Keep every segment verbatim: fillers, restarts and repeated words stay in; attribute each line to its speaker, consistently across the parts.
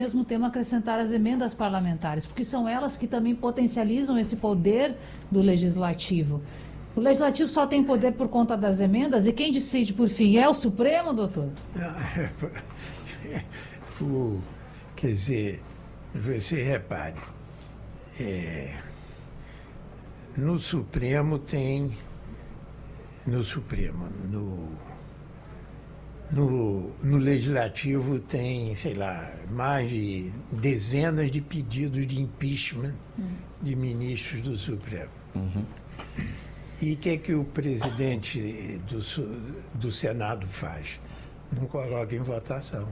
Speaker 1: mesmo tempo acrescentar as emendas parlamentares, porque são elas que também potencializam esse poder do legislativo. O legislativo só tem poder por conta das emendas, e quem decide por fim é o Supremo, doutor?
Speaker 2: O, quer dizer, você repare, é, no Supremo tem, no Supremo, no No, no Legislativo tem, sei lá, mais de dezenas de pedidos de impeachment uhum. de ministros do Supremo. Uhum. E o que é que o presidente do, do Senado faz? Não coloca em votação.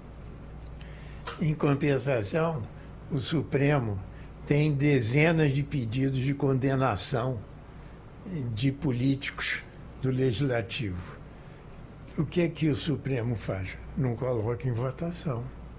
Speaker 2: Em compensação, o Supremo tem dezenas de pedidos de condenação de políticos do Legislativo. O que é que o Supremo faz? Não coloca em votação.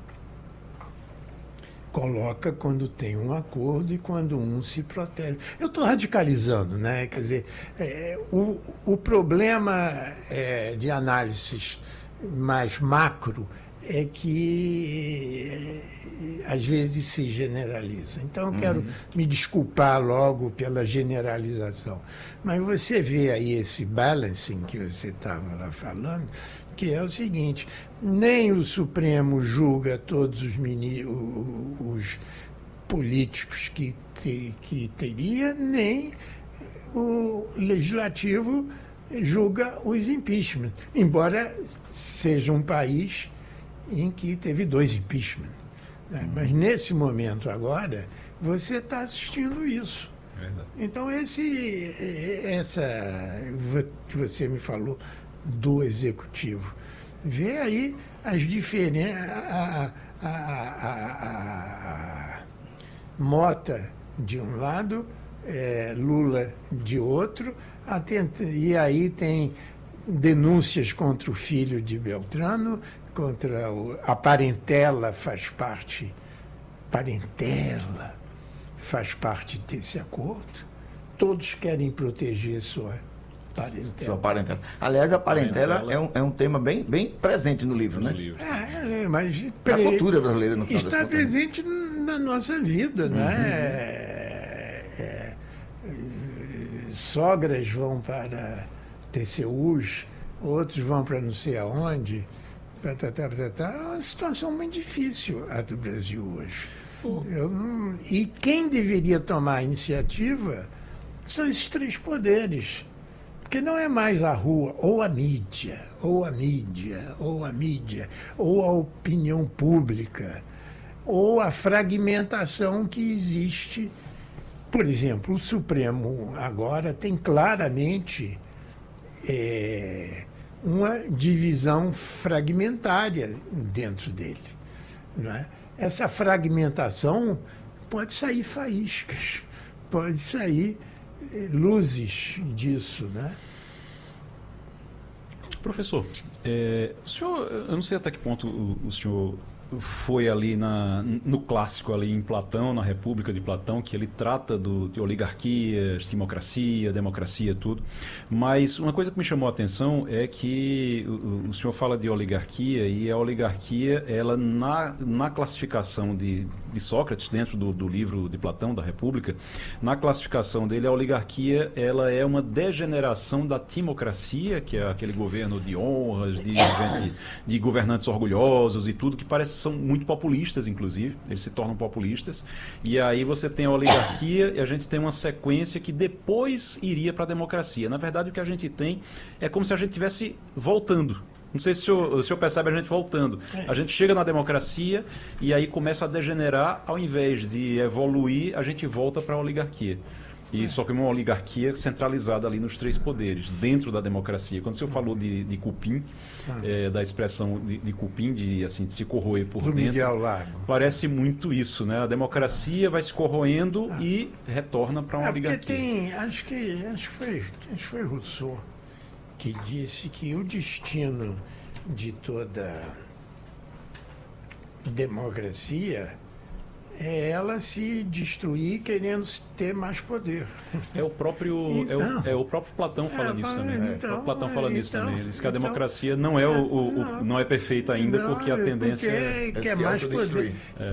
Speaker 2: Coloca quando tem um acordo e quando um se protege. Eu estou radicalizando, né? Quer dizer, é, o, o problema é, de análises mais macro é que é, às vezes se generaliza. Então, eu uhum. quero me desculpar logo pela generalização. Mas você vê aí esse balancing que você estava lá falando, que é o seguinte: nem o Supremo julga todos os, mini, os políticos que, te, que teria, nem o Legislativo julga os impeachment, embora seja um país em que teve dois impeachment. Né? Mas nesse momento agora, você está assistindo isso. Verdade. Então, esse, essa que você me falou do Executivo, vê aí as diferenças, a, a, a, a, a Mota de um lado, é, Lula de outro, e aí tem denúncias contra o filho de Beltrano, contra o, a parentela faz parte, parentela faz parte desse acordo. Todos querem proteger sua parentela. Sua
Speaker 3: parentela. Aliás, a parentela, parentela. É, um, é um tema bem, bem presente no livro, no né?
Speaker 2: Livro. É, mas
Speaker 3: a cultura brasileira, no final
Speaker 2: está
Speaker 3: das
Speaker 2: presente na nossa vida, uhum. né? É, é, sogras vão para T C Us, outros vão para não sei aonde. Tá, tá, tá, tá. É uma situação muito difícil a do Brasil hoje. Oh. Eu não... E quem deveria tomar a iniciativa são esses três poderes. Porque não é mais a rua, ou a mídia, ou a mídia, ou a mídia, ou a opinião pública, ou a fragmentação que existe. Por exemplo, o Supremo agora tem claramente é, uma divisão fragmentária dentro dele. Não é? Essa fragmentação pode sair faíscas, pode sair luzes disso, né?
Speaker 4: Professor, é, o senhor, eu não sei até que ponto o, o senhor foi ali na, no clássico ali em Platão, na República de Platão, que ele trata do, de oligarquias, democracia, democracia, tudo. Mas uma coisa que me chamou a atenção é que o, o senhor fala de oligarquia, e a oligarquia, ela na, na classificação de, de Sócrates, dentro do, do livro de Platão, da República, na classificação dele, a oligarquia, ela é uma degeneração da timocracia, que é aquele governo de honras, de, de, de governantes orgulhosos e tudo, que parece são muito populistas, inclusive, eles se tornam populistas, e aí você tem a oligarquia e a gente tem uma sequência que depois iria para a democracia. Na verdade, o que a gente tem é como se a gente estivesse voltando. Não sei se o senhor, o senhor percebe a gente voltando. A gente chega na democracia e aí começa a degenerar, ao invés de evoluir, a gente volta para a oligarquia. E só que uma oligarquia centralizada ali nos três poderes, dentro da democracia. Quando o senhor falou de, de cupim, ah. é, da expressão de, de cupim, de, assim, de se corroer por
Speaker 2: Do
Speaker 4: dentro,
Speaker 2: Miguel Lago.
Speaker 4: Parece muito isso, né? A democracia vai se corroendo ah. e retorna para uma
Speaker 2: é,
Speaker 4: oligarquia.
Speaker 2: Tem, acho que, acho, que foi, acho que foi Rousseau que disse que o destino de toda democracia é ela se destruir querendo ter mais poder.
Speaker 4: É o próprio, então, é, o, é o próprio Platão fala é, nisso também. Então, é, o próprio Platão fala então, nisso também. Ele diz que a democracia então, não é, o, o, não, o, não é perfeita ainda, não, porque a tendência
Speaker 2: porque é, é, é mais poder. É.